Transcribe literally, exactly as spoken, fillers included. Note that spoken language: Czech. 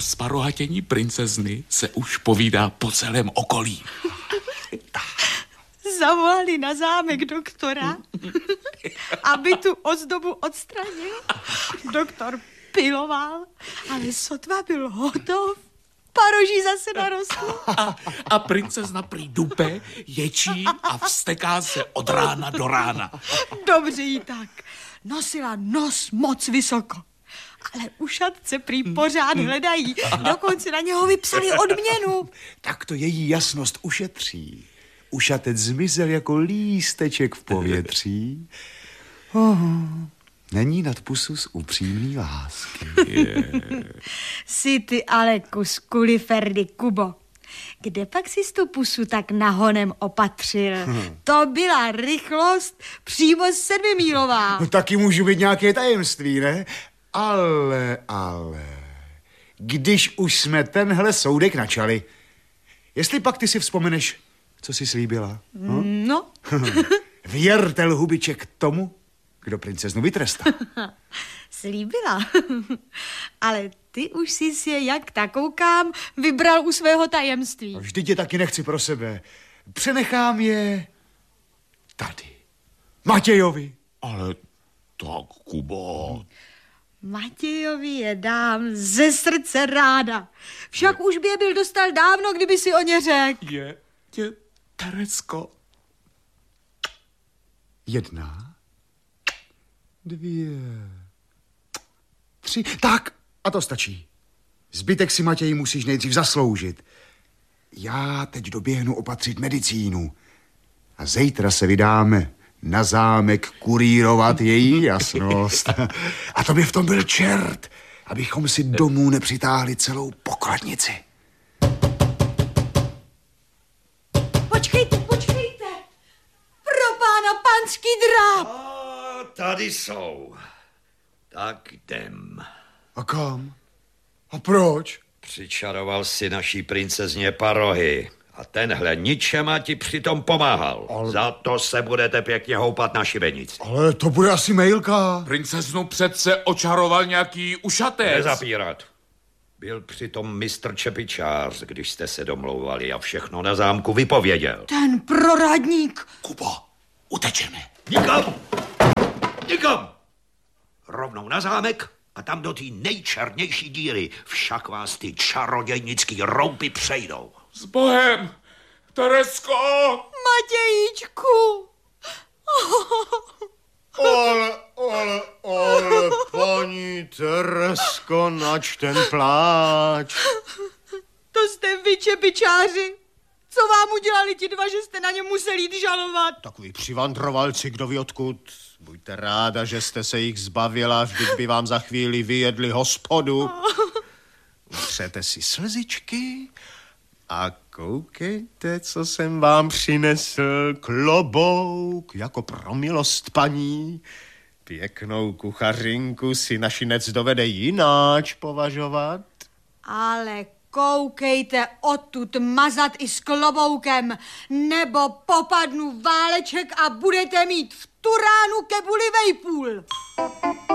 sparohatění princezny se už povídá po celém okolí. Zavolali na zámek doktora, aby tu ozdobu odstranil. Doktor piloval, ale sotva byl hotov, paroží zase narostlo. A, a princezna prý dupe, ječí a vzteká se od rána do rána. Dobře jí tak. Nosila nos moc vysoko. Ale ušatce prý pořád hledají. Dokonce na něho vypsali odměnu. Tak to její jasnost ušetří. Ušatec zmizel jako lísteček v povětří. Oh, není nad pusu z upřímný lásky. Yeah. Jsi ty ale kus kuliferdy, Kubo. Kde pak jsi tu pusu tak nahonem opatřil? Hmm. To byla rychlost přímo sedmimílová. No, taky můžu být nějaké tajemství, ne? Ale, ale, když už jsme tenhle soudek načali, jestli pak ty si vzpomeneš, co jsi slíbila? Hm? No. Věrte lhubiček tomu, kdo princeznu vytrestá. Slíbila. Ale ty už jsi si je, jak tak koukám, vybral u svého tajemství. Vždyť je taky nechci pro sebe. Přenechám je tady. Matějovi. Ale tak, Kubo. Matějovi je dám ze srdce ráda. Však je. Už by je byl dostal dávno, kdyby si o ně řekl. Je, je, Teresko. Jedna, dvě, tři. Tak, a to stačí. Zbytek si, Matěj, musíš nejdřív zasloužit. Já teď doběhnu opatřit medicínu. A zítra se vydáme na zámek kurírovat její jasnost. A to by v tom byl čert, abychom si domů nepřitáhli celou pokladnici. Počkejte, počkejte. Pro pána panský dráp. A tady jsou. Tak jdem. A kam? A proč? Přičaroval si naší princezně parohy. A tenhle ničema ti přitom pomáhal. Ale... Za to se budete pěkně houpat na šibenici. Ale to bude asi mailka. Princeznu přece očaroval nějaký ušatec. Nezapírat. Byl přitom mistr Čepičář, když jste se domlouvali a všechno na zámku vypověděl. Ten proradník. Kubo, utečeme. Nikam! Nikam! Rovnou na zámek a tam do té nejčernější díry. Však vás ty čarodějnický roupy přejdou. S Bohem! Teresko! Matějíčku! Ale, ale, ale, paní Teresko, nač ten pláč. To jste vy, čepičáři. Co vám udělali ti dva, že jste na ně museli jít žalovat? Takový přivandrovalci, kdo ví odkud. Buďte ráda, že jste se jich zbavila, vždyť by vám za chvíli vyjedli hospodu. Utřete si slzičky a koukejte, co jsem vám přinesl. Klobouk, jako pro milost paní. Pěknou kuchařinku si našinec dovede jináč považovat. Ale koukejte odtud mazat i s kloboukem, nebo popadnu váleček a budete mít v turánu kebuli vejpůl.